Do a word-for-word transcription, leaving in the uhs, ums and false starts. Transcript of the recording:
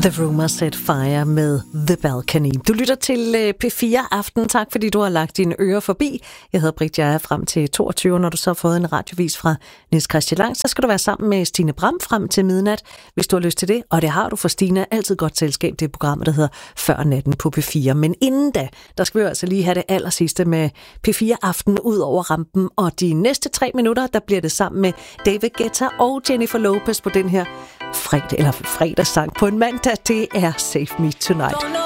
The Rumor Set Fire med The Balcony. Du lytter til P fire Aften. Tak fordi du har lagt dine ører forbi. Jeg hedder Britt Jager frem til toogtyve. Når du så har fået en radiovis fra Niels Christian Lang, så skal du være sammen med Stine Bram frem til midnat, hvis du har lyst til det. Og det har du, for Stine er altid godt selskab. Det er programmet, der hedder Før Natten på P fire. Men inden da, der skal vi jo altså lige have det allersidste med P fire Aften ud over rampen. Og de næste tre minutter, der bliver det sammen med David Guetta og Jennifer Lopez på den her fredag, eller fredagssang på en mandag. Det er Save Me Tonight.